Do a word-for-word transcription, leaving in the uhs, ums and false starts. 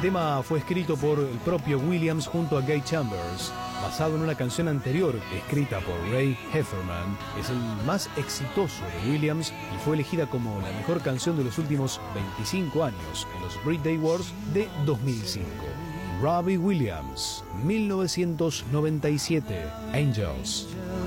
tema fue escrito por el propio Williams junto a Guy Chambers, basado en una canción anterior escrita por Ray Heffernan. Es el más exitoso de Williams y fue elegida como la mejor canción de los últimos veinticinco años en los Brit Awards de dos mil cinco. Robbie Williams, mil novecientos noventa y siete, Angels.